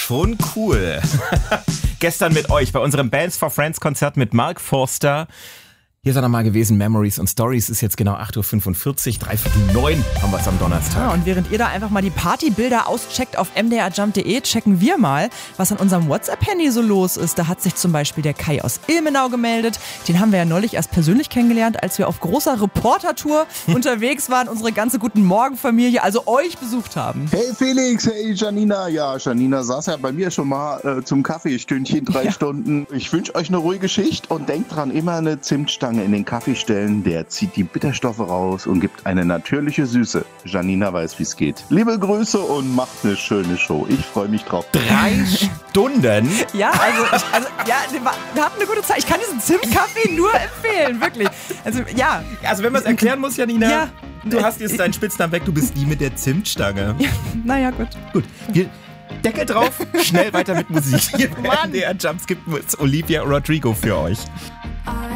schon cool. Gestern mit euch bei unserem Bands for Friends Konzert mit Mark Forster. Hier ist er nochmal gewesen, Memories und Stories, ist jetzt genau 8.45 Uhr, 8:45 haben wir es am Donnerstag. Ja, und während ihr da einfach mal die Partybilder auscheckt auf mdrjump.de, checken wir mal, was an unserem WhatsApp-Handy so los ist. Da hat sich zum Beispiel der Kai aus Ilmenau gemeldet. Den haben wir ja neulich erst persönlich kennengelernt, als wir auf großer Reportertour unterwegs waren, unsere ganze Guten Morgen-Familie, also euch besucht haben. Hey Felix, hey Janina. Ja, Janina saß ja bei mir schon mal zum Kaffeestündchen 3 Stunden. Ich wünsche euch eine ruhige Schicht und denkt dran, immer eine Zimtstange in den Kaffee stellen, der zieht die Bitterstoffe raus und gibt eine natürliche Süße. Janina weiß, wie es geht. Liebe Grüße und macht eine schöne Show. Ich freue mich drauf. 3 Stunden? Ja, wir hatten eine gute Zeit. Ich kann diesen Zimtkaffee nur empfehlen, wirklich. Also wenn man es erklären muss, Janina, ja. Du hast jetzt deinen Spitznamen weg, du bist die mit der Zimtstange. Ja, naja, gut. Gut, Deckel drauf, schnell weiter mit Musik. Hier bei MDR Jumps gibt es Olivia Rodrigo für euch.